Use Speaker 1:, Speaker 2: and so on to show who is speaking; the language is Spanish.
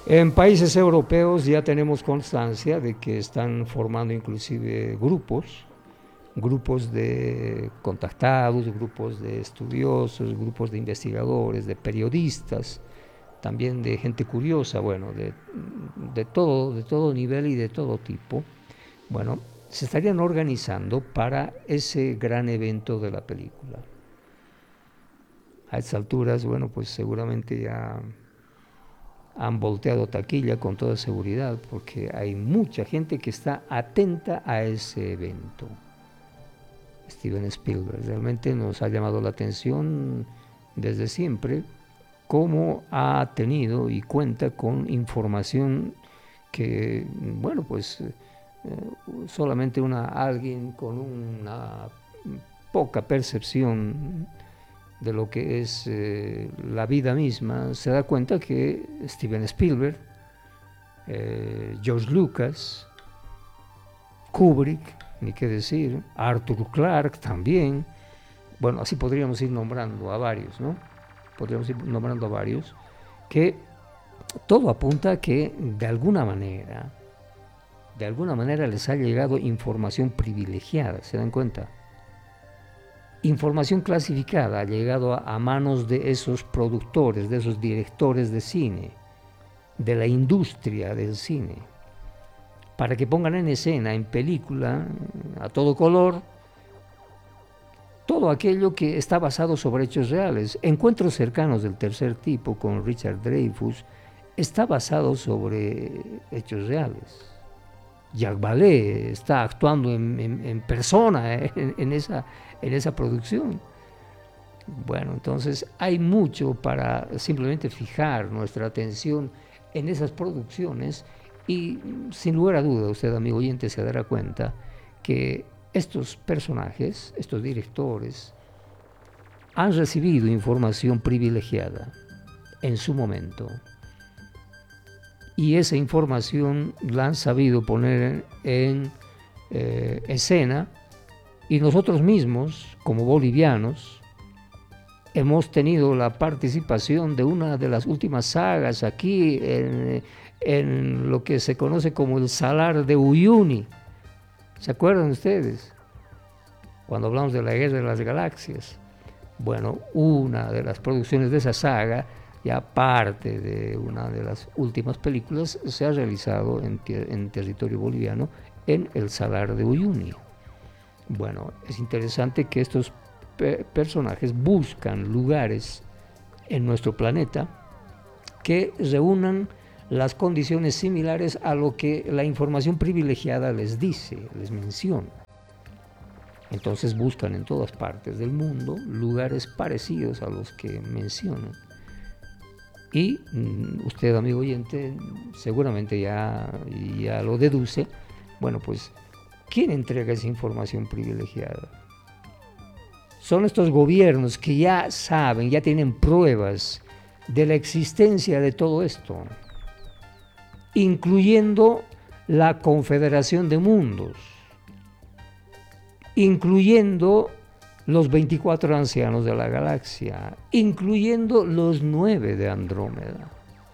Speaker 1: En países europeos ya tenemos constancia de que están formando inclusive grupos de contactados, grupos de estudiosos, grupos de investigadores, de periodistas, también de gente curiosa, bueno, de todo nivel y de todo tipo. Bueno, se estarían organizando para ese gran evento de la película. A estas alturas, bueno, pues seguramente ya han volteado taquilla con toda seguridad, porque hay mucha gente que está atenta a ese evento. Steven Spielberg realmente nos ha llamado la atención desde siempre cómo ha tenido y cuenta con información que, bueno, pues solamente alguien con una poca percepción de lo que es la vida misma se da cuenta que Steven Spielberg, George Lucas, Kubrick, ni qué decir, Arthur Clarke también, bueno, así podríamos ir nombrando a varios, ¿no? Podríamos ir nombrando a varios, que todo apunta a que de alguna manera les ha llegado información privilegiada, ¿se dan cuenta? Información clasificada ha llegado a manos de esos productores, de esos directores de cine, de la industria del cine, para que pongan en escena, en película, a todo color, todo aquello que está basado sobre hechos reales. Encuentros cercanos del tercer tipo con Richard Dreyfuss está basado sobre hechos reales. Jacques Vallée está actuando en persona en esa producción. Bueno, entonces hay mucho para simplemente fijar nuestra atención en esas producciones y sin lugar a duda usted, amigo oyente, se dará cuenta que estos personajes, estos directores, han recibido información privilegiada en su momento y esa información la han sabido poner en escena y nosotros mismos, como bolivianos, hemos tenido la participación de una de las últimas sagas aquí en lo que se conoce como el Salar de Uyuni. ¿Se acuerdan ustedes? Cuando hablamos de la Guerra de las Galaxias. Bueno, una de las producciones de esa saga, ya parte de una de las últimas películas, se ha realizado en territorio boliviano en el Salar de Uyuni. Bueno, es interesante que estos personajes buscan lugares en nuestro planeta que reúnan las condiciones similares a lo que la información privilegiada les dice, les menciona. Entonces buscan en todas partes del mundo lugares parecidos a los que mencionan. Y usted, amigo oyente, seguramente ya lo deduce. Bueno, pues, ¿quién entrega esa información privilegiada? Son estos gobiernos que ya saben, ya tienen pruebas de la existencia de todo esto, incluyendo la Confederación de Mundos, incluyendo los 24 ancianos de la galaxia, incluyendo los 9 de Andrómeda.